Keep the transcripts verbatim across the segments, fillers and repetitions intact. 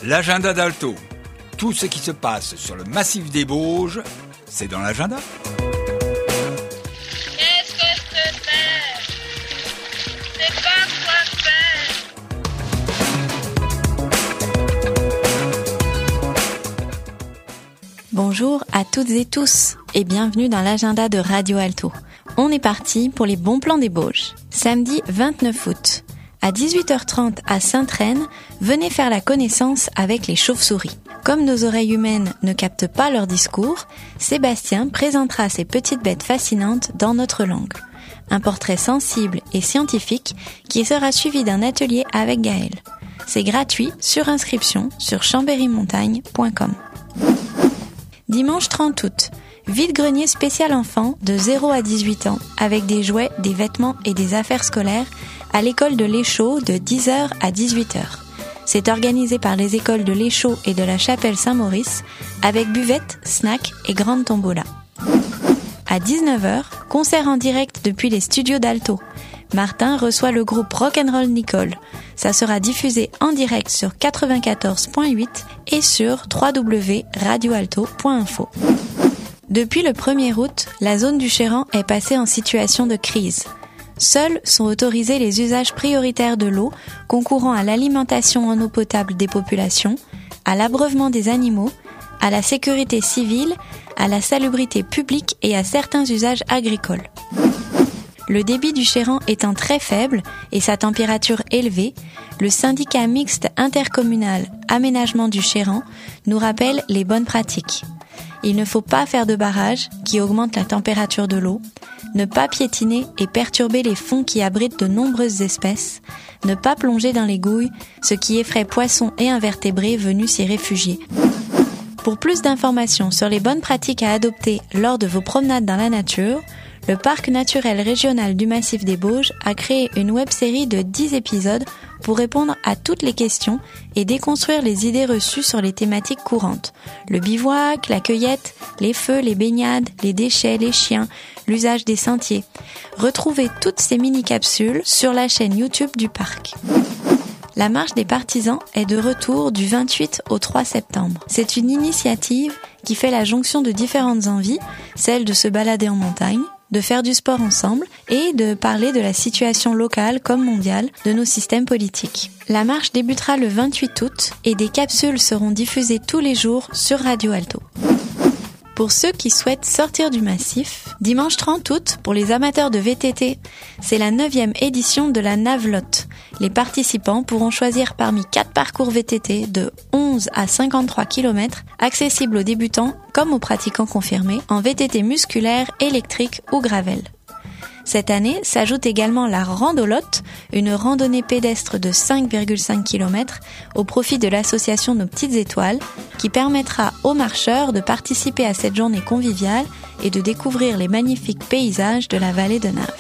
L'agenda d'Alto. Tout ce qui se passe sur le massif des Bauges, c'est dans l'agenda. Qu'est-ce que je peux faire? Je sais pas quoi faire. Bonjour à toutes et tous et bienvenue dans l'agenda de Radio Alto. On est parti pour les bons plans des Bauges. Samedi vingt-neuf août. À dix-huit heures trente à Sainte-Reine, venez faire la connaissance avec les chauves-souris. Comme nos oreilles humaines ne captent pas leur discours, Sébastien présentera ces petites bêtes fascinantes dans notre langue. Un portrait sensible et scientifique qui sera suivi d'un atelier avec Gaël. C'est gratuit sur inscription sur chambérymontagne point com. Dimanche trente août, vide-grenier spécial enfant de zéro à dix-huit ans avec des jouets, des vêtements et des affaires scolaires à l'école de l'Échaud de dix heures à dix-huit heures. C'est organisé par les écoles de l'Échaud et de la Chapelle Saint-Maurice avec buvette, snack et grande tombola. À dix-neuf heures, concert en direct depuis les studios d'Alto. Martin reçoit le groupe Rock'n'Roll Nicole. Ça sera diffusé en direct sur quatre-vingt-quatorze point huit et sur w w w point radio alto point info. Depuis le premier août, la zone du Chéran est passée en situation de crise. Seuls sont autorisés les usages prioritaires de l'eau, concourant à l'alimentation en eau potable des populations, à l'abreuvement des animaux, à la sécurité civile, à la salubrité publique et à certains usages agricoles. Le débit du Chéran étant très faible et sa température élevée, le syndicat mixte intercommunal Aménagement du Chéran nous rappelle les bonnes pratiques. Il ne faut pas faire de barrage qui augmente la température de l'eau, ne pas piétiner et perturber les fonds qui abritent de nombreuses espèces, ne pas plonger dans les gouilles, ce qui effraie poissons et invertébrés venus s'y réfugier. Pour plus d'informations sur les bonnes pratiques à adopter lors de vos promenades dans la nature, le Parc naturel régional du Massif des Bauges a créé une web-série de dix épisodes pour répondre à toutes les questions et déconstruire les idées reçues sur les thématiques courantes. Le bivouac, la cueillette, les feux, les baignades, les déchets, les chiens, l'usage des sentiers. Retrouvez toutes ces mini-capsules sur la chaîne YouTube du parc. La marche des partisans est de retour du vingt-huit au trois septembre. C'est une initiative qui fait la jonction de différentes envies, celle de se balader en montagne, de faire du sport ensemble et de parler de la situation locale comme mondiale de nos systèmes politiques. La marche débutera le vingt-huit août et des capsules seront diffusées tous les jours sur Radio Alto. Pour ceux qui souhaitent sortir du massif, dimanche trente août, pour les amateurs de V T T, c'est la neuvième édition de la Navelotte. Les participants pourront choisir parmi quatre parcours V T T de onze à cinquante-trois kilomètres, accessibles aux débutants comme aux pratiquants confirmés, en V T T musculaire, électrique ou gravel. Cette année s'ajoute également la Randolotte, une randonnée pédestre de cinq virgule cinq kilomètres au profit de l'association Nos Petites Étoiles, qui permettra aux marcheurs de participer à cette journée conviviale et de découvrir les magnifiques paysages de la vallée de Naves.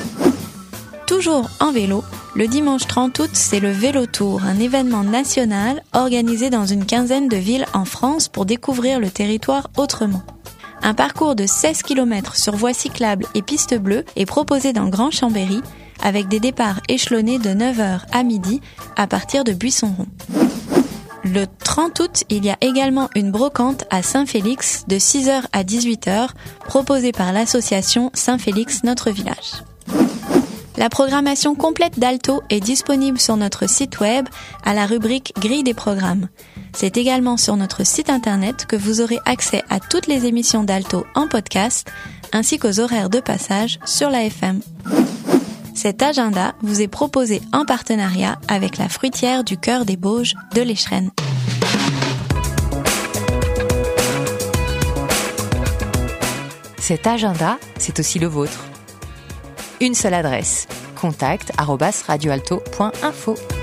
Toujours en vélo, le dimanche trente août, c'est le Vélo Tour, un événement national organisé dans une quinzaine de villes en France pour découvrir le territoire autrement. Un parcours de seize kilomètres sur voies cyclables et pistes bleues est proposé dans Grand Chambéry, avec des départs échelonnés de neuf heures à midi à partir de Buisson-Rond. Le trente août, il y a également une brocante à Saint-Félix de six heures à dix-huit heures, proposée par l'association Saint-Félix Notre Village. La programmation complète d'Alto est disponible sur notre site web à la rubrique Grille des programmes. C'est également sur notre site internet que vous aurez accès à toutes les émissions d'Alto en podcast, ainsi qu'aux horaires de passage sur la F M. Cet agenda vous est proposé en partenariat avec la fruitière du cœur des Bauges de l'Échrennes. Cet agenda, c'est aussi le vôtre. Une seule adresse, contact arobase radioalto point info.